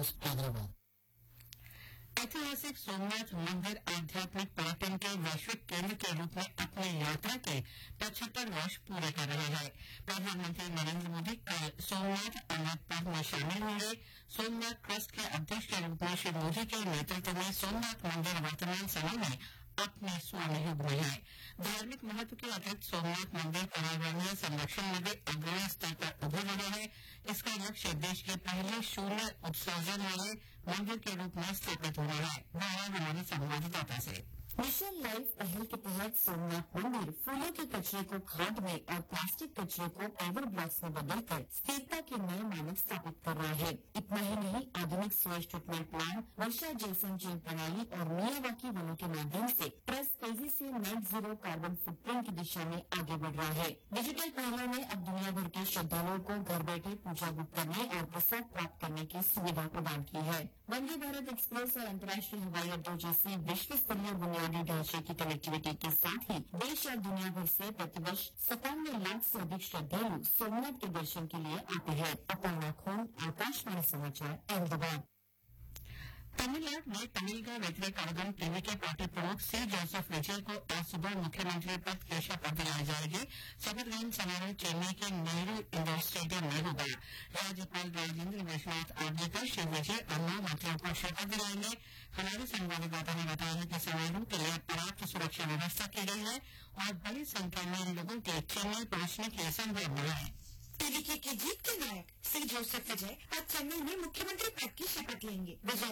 News Hyderabad. ऐतिहासिक सोमनाथ मंदिर आध्यात्मिक पर्यटन के वैश्विक केंद्र के रूप में अपनी यात्रा के 75 वर्ष पूरे कर रहे हैं। प्रधानमंत्री नरेंद्र मोदी कल सोमनाथ अमृत पर्व में शामिल होंगे। सोमनाथ ट्रस्ट के अध्यक्ष के रूप में श्री मोदी के नेतृत्व में सोमनाथ मंदिर वर्तमान समय में अपने स्वर्ण युग में है। धार्मिक महत्व के अतिरिक्त सोमनाथ मंदिर पर्यावरणीय संरक्षण में भी अग्रणी स्तर पर उभर रहे हैं। इसका लक्ष्य देश के पहले शून्य उत्सर्जन वाले मंदिर के रूप में स्थापित होना है। हमारे संवाददाता से मिशन लाइफ पहल के तहत सोमनाथ मंदिर फूलों के कचरे को खाद में और प्लास्टिक कचरे को पेवर ब्लॉक्स में बदलकर स्थिरता के नए मानक स्थापित कर रहा है। इतना ही नहीं, आधुनिक स्वेज ट्रीटमेंट प्लांट, वर्षा जल संचयन प्रणाली और मियावाकी वनों के माध्यम से ट्रस्ट तेजी से नेट जीरो कार्बन फुटप्रिंट की दिशा में आगे बढ़ रहा है। डिजिटल पहलों ने अब दुनिया भर के श्रद्धालुओं को घर बैठे पूजा बुक करने और प्रसाद प्राप्त करने की सुविधा प्रदान की है। वंदे भारत एक्सप्रेस और अंतर्राष्ट्रीय हवाई अड्डों जैसी विश्व स्तरीय बुनियादी ढांचे की कनेक्टिविटी के साथ ही देश और दुनिया भर से प्रतिवर्ष 57 लाख से अधिक श्रद्धालु सोमनाथ के दर्शन के लिए आते हैं। अपर्णा खून, आकाशवाणी समाचार, अहमदाबाद। तमिलनाडु में तमिलगा व्यतिरिक्त कड़गम टीवी के पार्टी प्रमुख सी जोसेफ विजय को आज सुबह मुख्यमंत्री पद की शपथ दिलाई जाएगी। शपथ ग्रहण समारोह चेन्नई के नेहरू इंडोर स्टेडियम में होगा। राज्यपाल राजेंद्र विश्वनाथ आर्य श्री विजय और 9 मंत्रियों को शपथ दिलाएंगे। हमारे संवाददाता ने बताया है कि समारोह के लिए पर्याप्त सुरक्षा व्यवस्था की गई है और बड़ी संख्या में लोगों के चेन्नई पहुंचने की संभावना है। पीडीपी की जीत के नायक सी जोसेफ विजय आज चेन्नई में मुख्यमंत्री पद की शपथ लेंगे। विजय